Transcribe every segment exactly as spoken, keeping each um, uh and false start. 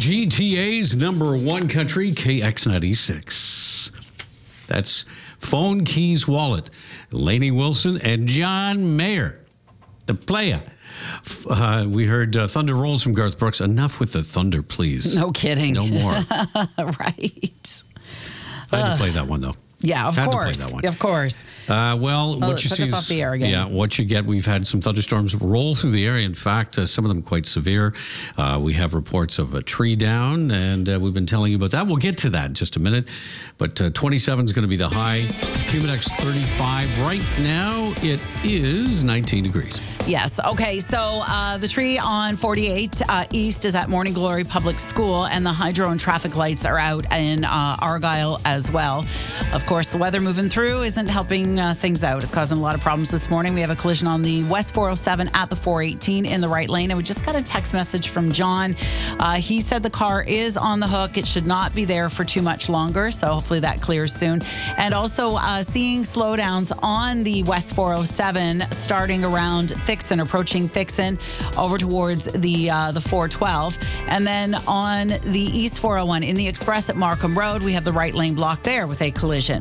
G T A's number one country, K X ninety-six. That's Phone Keys Wallet, Lainey Wilson, and John Mayer, the player. Uh, we heard uh, Thunder Rolls from Garth Brooks. Enough with the thunder, please. No kidding. No more. Right. I had to play that one, though. Yeah, of Had course. to play that one. Of course. Uh, well, Oh, what it you took see us is, off the air again. Yeah, what you get, we've had some thunderstorms roll through the area. In fact, uh, some of them quite severe. Uh, we have reports of a tree down, and uh, we've been telling you about that. We'll get to that in just a minute. But uh, twenty-seven is going to be the high. Humidex thirty-five. Right now, it is nineteen degrees. Yes. Okay. So uh, the tree on forty-eight uh, East is at Morning Glory Public School, and the hydro and traffic lights are out in uh, Argyle as well. Of course, the weather moving through isn't helping uh, things out. It's causing a lot of problems this morning. We have a collision on the West four oh seven at the four eighteen in the right lane, and we just got a text message from John. Uh, he said the car is on the hook. It should not be there for too much longer, so hopefully that clears soon. And also uh, seeing slowdowns on the West four oh seven starting around Thixon, approaching Thixon, over towards the uh, the four twelve. And then on the East four oh one in the Express at Markham Road, we have the right lane blocked there with a collision.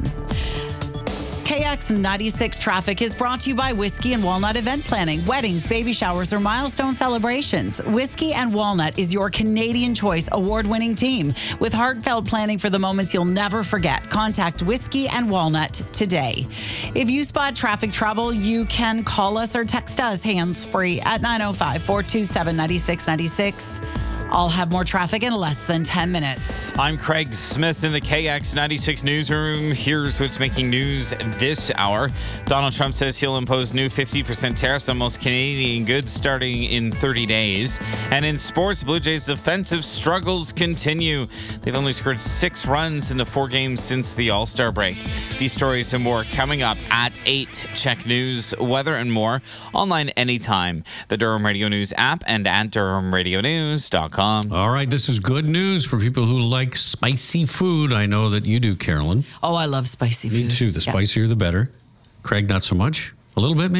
K X ninety-six traffic is brought to you by Whiskey and Walnut Event Planning. Weddings, baby showers, or milestone celebrations. Whiskey and Walnut is your Canadian Choice award-winning team. With heartfelt planning for the moments you'll never forget, contact Whiskey and Walnut today. If you spot traffic trouble, you can call us or text us hands-free at nine oh five, four two seven, nine six nine six. I'll have more traffic in less than ten minutes. I'm Craig Smith in the K X ninety-six newsroom. Here's what's making news this hour. Donald Trump says he'll impose new fifty percent tariffs on most Canadian goods starting in thirty days. And in sports, Blue Jays' offensive struggles continue. They've only scored six runs in the four games since the All-Star break. These stories and more coming up at eight. Check news, weather, and more online anytime. The Durham Radio News app and at durham radio news dot com. All right, this is good news for people who like spicy food. I know that you do, Carolyn. Oh, I love spicy food. Me too. The Yeah. spicier, the better. Craig, not so much. A little bit, maybe?